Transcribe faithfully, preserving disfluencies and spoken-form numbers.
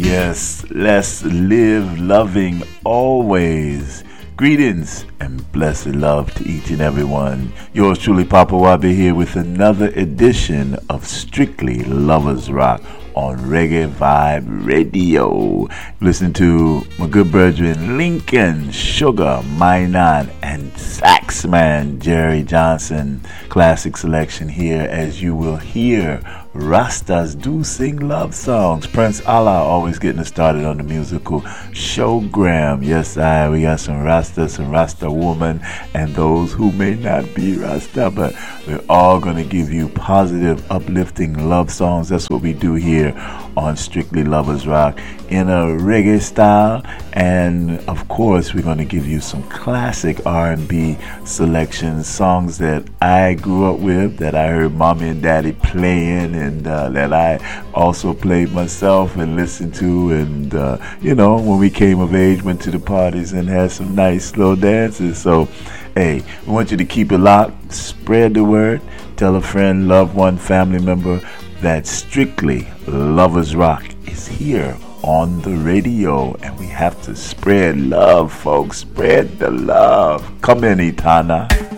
Yes, let's live loving always. Greetings and blessed love to each and every one. Yours truly, Papa Wabi, here with another edition of Strictly Lovers Rock on Reggae Vibe Radio. Listen to my good brethren Lincoln, Sugar, Mainan, and Saxman Jerry Johnson. Classic selection here, as you will hear. Rastas do sing love songs. Prince Allah always getting us started on the musical showgram. Yes, I we got some Rastas, some Rasta woman, and those who may not be Rasta, but we're all gonna give you positive, uplifting love songs. That's what we do here on Strictly Lovers Rock in a reggae style, and of course we're gonna give you some classic R and B selections, songs that I grew up with, that I heard mommy and daddy playing, and uh, that I also played myself and listened to, and uh, you know, when we came of age, went to the parties and had some nice slow dances. So hey, we want you to keep it locked, spread the word, tell a friend, loved one, family member that Strictly Lovers Rock is here on the radio, and we have to spread love, folks. Spread the love. Come in, Itana.